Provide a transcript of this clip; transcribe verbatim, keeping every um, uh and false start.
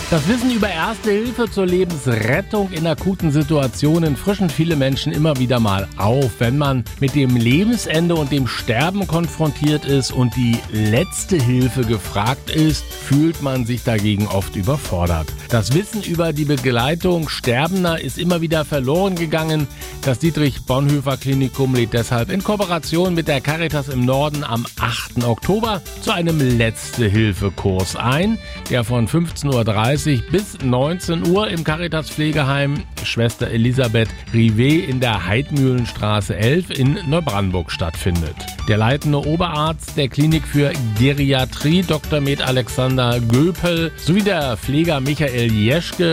Das Wissen über Erste Hilfe zur Lebensrettung in akuten Situationen frischen viele Menschen immer wieder mal auf. Wenn man mit dem Lebensende und dem Sterben konfrontiert ist und die letzte Hilfe gefragt ist, fühlt man sich dagegen oft überfordert. Das Wissen über die Begleitung Sterbender ist immer wieder verloren gegangen. Das Dietrich-Bonhoeffer-Klinikum lädt deshalb in Kooperation mit der Caritas im Norden am achten Oktober zu einem Letzte-Hilfe-Kurs ein, der von fünfzehn Uhr dreißig bis neunzehn Uhr im Caritas-Pflegeheim Schwester Elisabeth Rivet in der Heidmühlenstraße elf in Neubrandenburg stattfindet. Der leitende Oberarzt der Klinik für Geriatrie, Doktor Med Alexander Göpel, sowie der Pfleger Michael Jeschke